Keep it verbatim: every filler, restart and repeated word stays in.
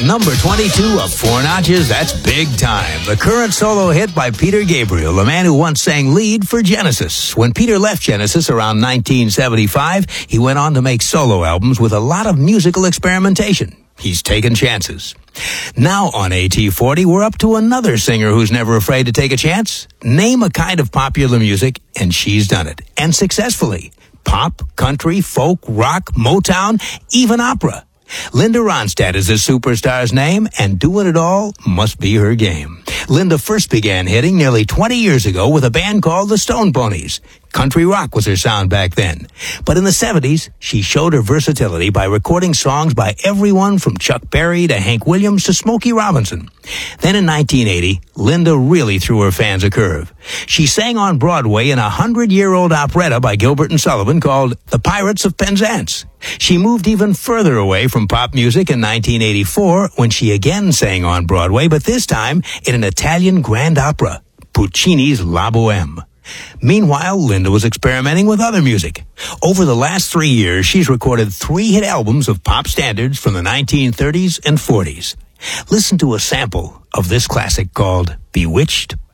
Number twenty-two of Four Notches, that's Big Time. The current solo hit by Peter Gabriel, the man who once sang lead for Genesis. When Peter left Genesis around nineteen seventy-five, he went on to make solo albums with a lot of musical experimentation. He's taken chances. Now on A T forty, we're up to another singer who's never afraid to take a chance. Name a kind of popular music, and she's done it. And successfully. Pop, country, folk, rock, Motown, even opera. Linda Ronstadt is this superstar's name, and doing it all must be her game. Linda first began hitting nearly twenty years ago with a band called the Stone Ponies. Country rock was her sound back then. But in the seventies, she showed her versatility by recording songs by everyone from Chuck Berry to Hank Williams to Smokey Robinson. Then in nineteen eighty, Linda really threw her fans a curve. She sang on Broadway in a hundred-year-old operetta by Gilbert and Sullivan called The Pirates of Penzance. She moved even further away from pop music in nineteen eighty-four when she again sang on Broadway, but this time in an Italian grand opera, Puccini's La Bohème. Meanwhile, Linda was experimenting with other music. Over the last three years, she's recorded three hit albums of pop standards from the nineteen thirties and forties. Listen to a sample of this classic called Bewitched